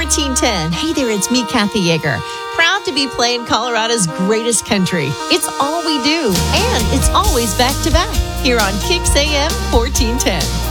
1410. Hey there, it's me, Kathy Yeager. Proud to be playing Colorado's greatest country. It's all we do, and it's always back to back here on Kix AM 1410.